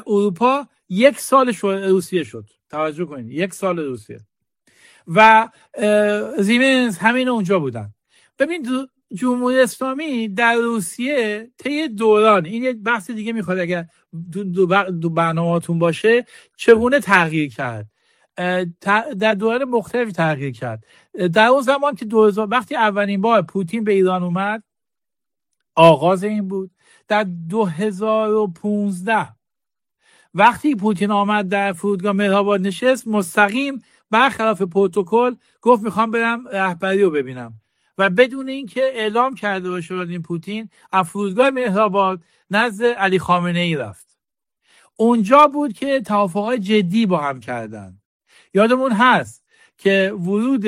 اروپا 1 سال روسیه شد. توجه کنید 1 سال روسیه و زیمنس همین اونجا بودن. ببین جمهوری اسلامی در روسیه طی دوران، این یک بحث دیگه میخواد اگر دو برنامه‌تون باشه، چگونه تغییر کرد، در دوران مختلفی تغییر کرد. در اون زمان که 2000 وقتی اولین بار پوتین به ایران اومد، آغاز این بود. در 2015 وقتی پوتین آمد در فرودگاه مهرآباد نشست، مستقیم برخلاف پروتکل گفت میخوام برم رهبری رو ببینم و بدون اینکه اعلام کرده باشه این پوتین از فرودگاه مهرآباد نزد علی خامنه‌ای رفت. اونجا بود که توافقات جدی با هم کردن. یادمون هست که ورود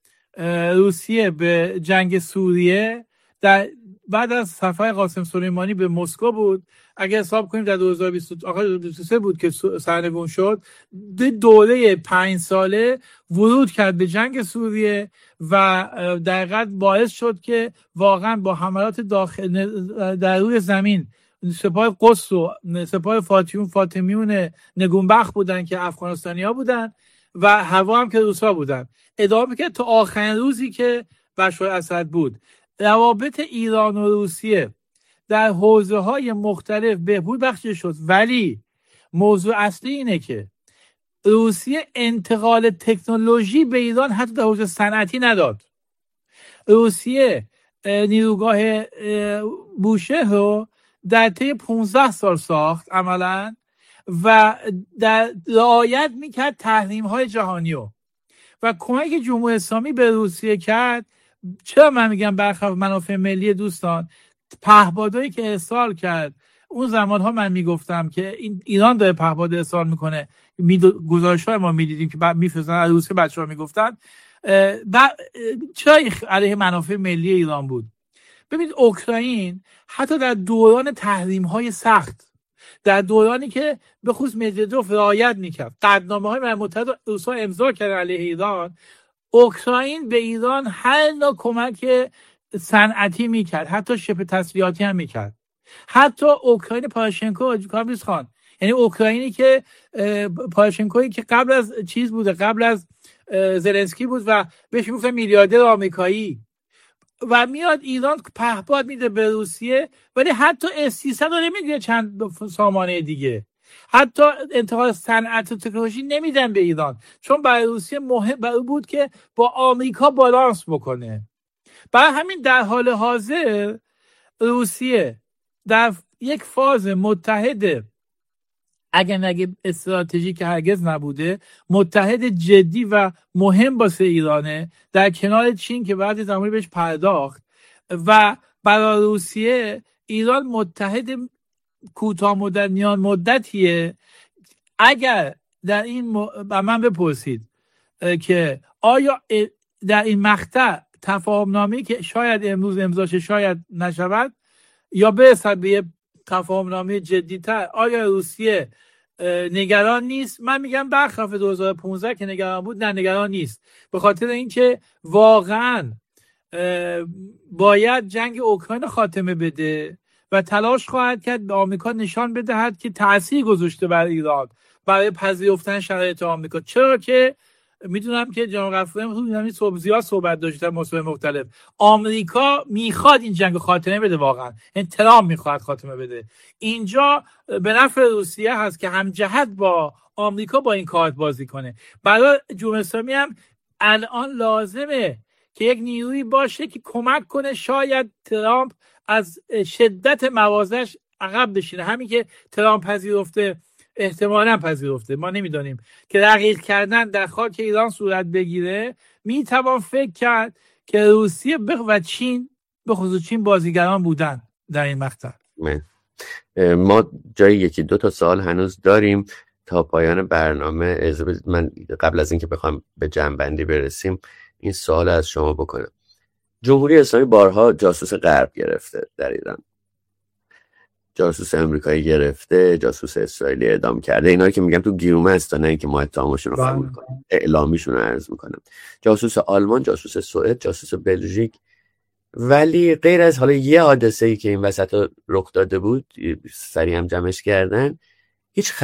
روسیه به جنگ سوریه بعد از سفر قاسم سلیمانی به مسکو بود. اگه حساب کنیم در 2023 بود که سرنگون شد. دوره 5 ساله ورود کرد به جنگ سوریه و در حقیقت باعث شد که واقعا با حملات در روی زمین سپاه قدس و سپاه فاطمیون نگونبخت بودن که افغانستانی‌ها بودن و هوا هم که روسا بودن، ادامه کرد تا آخرین روزی که بشار اسد بود. روابط ایران و روسیه در حوزه‌های مختلف بهبود بخشیده شد، ولی موضوع اصلی اینه که روسیه انتقال تکنولوژی به ایران حتی در حوزه صنعتی نداد. روسیه نیروگاه بوشهر رو در طی 15 سال ساخت عملاً و در رعایت میکرد تحریم‌های جهانی و کمک جمهوری اسلامی به روسیه کرد. چرا من میگم برخلاف منافع ملی دوستان؟ پهپادایی که ارسال کرد اون زمانها من میگفتم که ایران داره پهپاد ارسال میکنه، گزارش‌های ما میدیدیم که بعد میفرستن از روسیه، بچه‌ها میگفتن چرا علیه منافع ملی ایران بود. ببینید اوکراین حتی در دوران تحریم‌های سخت، در دورانی که به خصوص مدودوف رعایت میکرد، قطعنامه‌های ملل متحد روسا امضا کردن علیه ایران، اوکراین به ایران هر نوع کمک صنعتی میکرد، حتی شبه تسلیحاتی هم میکرد. حتی اوکراین پاراشنکو کامیز خان، یعنی اوکراینی که پاراشنکویی که قبل از چیز بوده، قبل از زلنسکی بود و بهش میگفتن میلیاردر آمریکایی، و میاد ایران پهپاد میده به روسیه، ولی حتی اس-300 رو نمیده چند سامانه دیگه. حتی انتقال صنعت و تکنولوژی نمیدن به ایران، چون برای روسیه مهم بود که با آمریکا بالانس بکنه. برای همین در حال حاضر روسیه در یک فاز متحد، اگر نگه استراتژی که هرگز نبوده، متحد جدی و مهم واسه ایرانه، در کنار چین که بعد زمانی بهش پرداخت. و برای روسیه ایران متحد کوتاه مدت میان مدتیه. اگر در این من بپرسید که آیا در این مقطع تفاهم‌نامه‌ای که شاید امروز امضاش شاید نشود یا برسد به یه تفاهم‌نامه جدی‌تر، آیا روسیه نگران نیست؟ من میگم برخلاف 2015 که نگران بود، نه نگران نیست، به خاطر اینکه واقعا باید جنگ اوکراین خاتمه بده و تلاش خواهد کرد به آمریکا نشان بدهد که تأثیر گذاشته بر ایران برای پذیرفتن شرایط آمریکا. چرا که میدونم که جناب غفوری هم زیاد صحبت داشته در مصاحبه مختلف. آمریکا میخواد این جنگ خاتمه بده، واقعا ترامپ میخواد خاتمه بده. اینجا به نفع روسیه هست که همجهت با آمریکا با این کارت بازی کنه. برای جمهوری اسلامی هم الان لازمه که یک نیروی باشه که کمک کنه شاید ترامپ از شدت موازش عقب بشینه. همین که ترامپ پذیرفته، احتمالاً پذیرفته، ما نمیدانیم، که رقیق کردن در خاک ایران صورت بگیره، میتوان فکر کرد که روسیه و چین، به خصوص چین، بازیگران بودن در این مقطع. ما جای یکی دو تا سوال هنوز داریم تا پایان برنامه. من قبل از اینکه بخوام به جمع‌بندی برسیم این سوال از شما بکنم. جمهوری اسلامی بارها جاسوس غرب گرفته در ایران، جاسوس امریکایی گرفته، جاسوس اسرائیلی اعدام کرده. اینا که میگم تو گیرومه است، نه اینکه ما اتهامشون رو قبول کنیم، اعلامیشون رو عرض میکنم. جاسوس آلمان، جاسوس سوئد، جاسوس بلژیک. ولی غیر از حالا یه حادثه‌ای که این وسط رخ داده بود، سریع هم جمعش کردن، هیچ